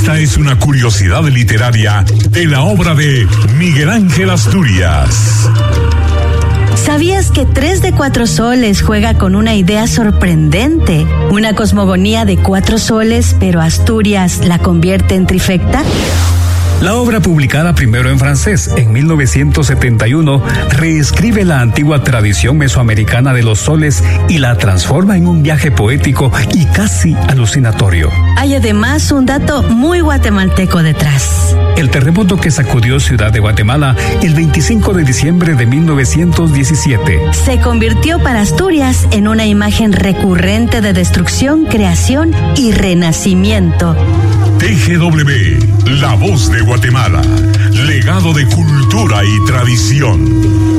Esta es una curiosidad literaria de la obra de Miguel Ángel Asturias. ¿Sabías que 3 de 4 soles juega con una idea sorprendente? Una cosmogonía de 4 soles, pero Asturias la convierte en trifecta. La obra, publicada primero en francés en 1971, reescribe la antigua tradición mesoamericana de los soles y la transforma en un viaje poético y casi alucinatorio. Hay además un dato muy guatemalteco detrás. El terremoto que sacudió Ciudad de Guatemala el 25 de diciembre de 1917 se convirtió para Asturias en una imagen recurrente de destrucción, creación y renacimiento. TGW, La Voz de Guatemala, legado de cultura y tradición.